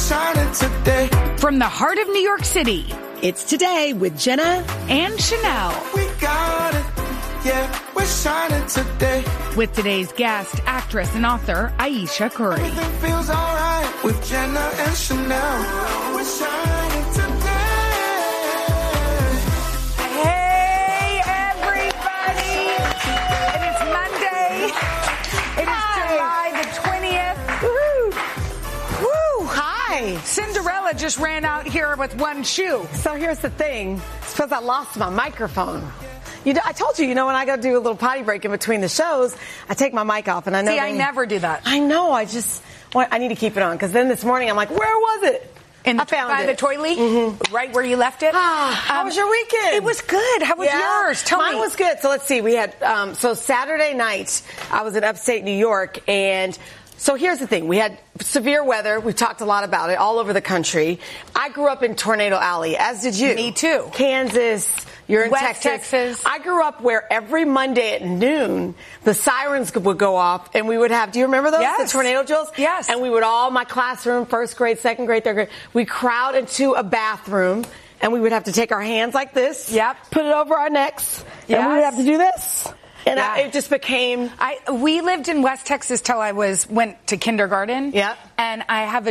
shining today. From the heart of New York City, it's Today with Jenna and Chanel. We got it, yeah, we're shining today. With today's guest, actress and author Ayesha Curry. Everything feels alright with Jenna and Chanel. We're shining today. Hey, everybody! It is Monday. It is July the 20th. Woo! Hi. Cinderella just ran out here with one shoe. So here's the thing. Suppose I lost my microphone. I told you, when I go do a little potty break in between the shows, I take my mic off, and I know. I never do that. I know. I need to keep it on, because then this morning I'm like, where was it? I found it. By the toilet? Right where you left it? How was your weekend? It was good. How was yours? Tell me. Mine was good. So let's see. We had, so Saturday night, I was in upstate New York, and so here's the thing. We had severe weather. We've talked a lot about it all over the country. I grew up in Tornado Alley, as did you. Me too. Kansas. You're in West Texas. I grew up where every Monday at noon, the sirens would go off, and we would have, do you remember those? Yes. The tornado drills? Yes. And we would my classroom, first grade, second grade, third grade, we crowd into a bathroom, and we would have to take our hands like this. Yep. Put it over our necks. Yes. And we would have to do this. And it just became. We lived in West Texas till I went to kindergarten. Yeah. And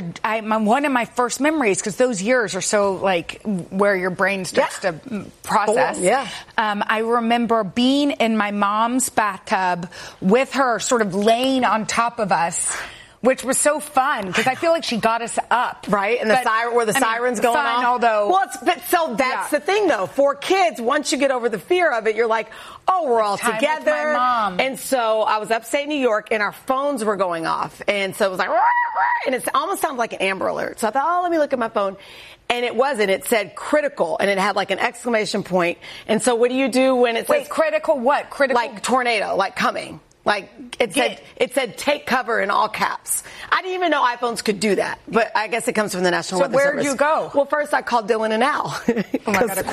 one of my first memories, because those years are so like where your brain starts to process. Oh, yeah. I remember being in my mom's bathtub with her, sort of laying on top of us. Which was so fun, because I feel like she got us up. Right, and the sirens going fun, off. Although, that's the thing, though. For kids, once you get over the fear of it, you're like, oh, we're all together. With my mom. And so I was upstate New York, and our phones were going off. And so it was like, rah, rah, and it almost sounded like an Amber Alert. So I thought, let me look at my phone. And it wasn't. It said critical, and it had like an exclamation point. And so what do you do when it says... Wait, critical what? Critical? Like tornado, like coming. Like, it said take cover in all caps. I didn't even know iPhones could do that, but I guess it comes from the National Weather Service. So where'd you go? Well, first I called Dylan and Al. Oh my God, of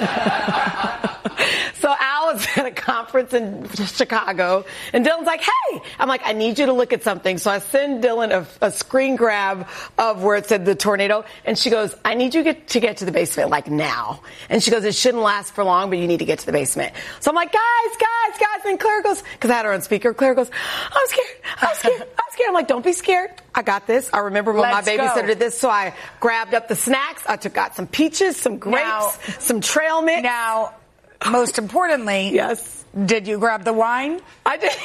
course. So Al was at a conference in Chicago, and Dylan's like, hey! I'm like, I need you to look at something. So I send Dylan a screen grab of where it said the tornado, and she goes, I need you to get to the basement, like now. And she goes, it shouldn't last for long, but you need to get to the basement. So I'm like, guys. And Claire goes, because I had her on speaker, Claire goes, I'm scared. I'm like, don't be scared. I got this. I remember when my babysitter did this, so I grabbed up the snacks. Got some peaches, some grapes, some trail mix. Now, most importantly, yes. Did you grab the wine? I did.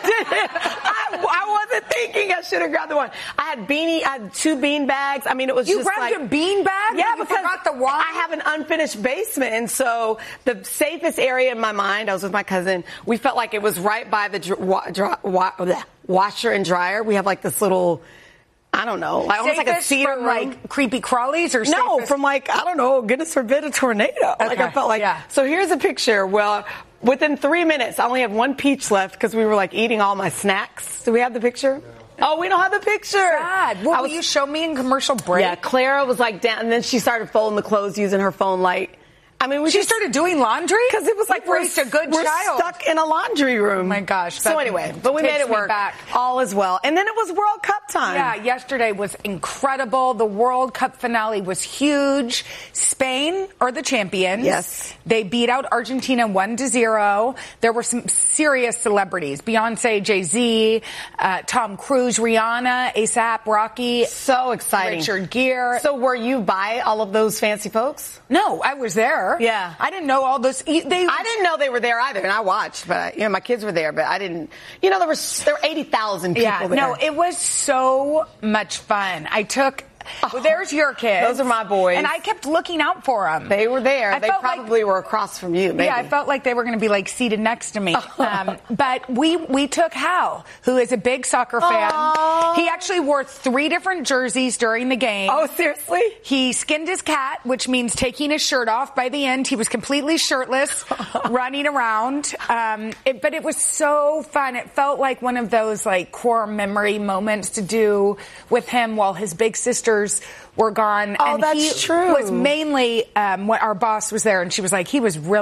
I wasn't thinking I should have grabbed the wine. I had 2 bean bags. I mean, it was just like... You grabbed a bean bag? Yeah, because you forgot the wine? I have an unfinished basement, and so the safest area in my mind, I was with my cousin, we felt like it was right by the washer and dryer. We have like this little... I don't know. Almost like a cedar from like creepy crawlies or no, safest? from like, I don't know, goodness forbid a tornado. Okay. Like I felt like, So here's a picture. Well, within 3 minutes, I only have 1 peach left because we were like eating all my snacks. Do we have the picture? No. Oh, we don't have the picture. Sad. Will you show me in commercial break? Yeah, Clara was like down, and then she started folding the clothes using her phone light. I mean, she started doing laundry? Because it was like we're stuck in a laundry room. Oh my gosh. So anyway, but we made it work. All is well. And then it was World Cup time. Yeah, yesterday was incredible. The World Cup finale was huge. Spain are the champions. Yes. They beat out Argentina 1-0. There were some serious celebrities. Beyonce, Jay-Z, Tom Cruise, Rihanna, A$AP Rocky. So exciting. Richard Gere. So were you by all of those fancy folks? No, I was there. Yeah. I didn't know all those. I didn't know they were there either, and I watched, but my kids were there, but I didn't. There were 80,000 people there. No, it was so much fun. Well, there's your kids. Those are my boys. And I kept looking out for them. They were there. They probably were across from you, maybe. Yeah, I felt like they were going to be like seated next to me. But we took Hal, who is a big soccer fan. Aww. He actually wore 3 different jerseys during the game. Oh, seriously? He skinned his cat, which means taking his shirt off. By the end, he was completely shirtless, running around. But it was so fun. It felt like one of those like core memory moments to do with him while his big sister were gone. Oh, and that's true. He was mainly when our boss was there, and she was like, he was really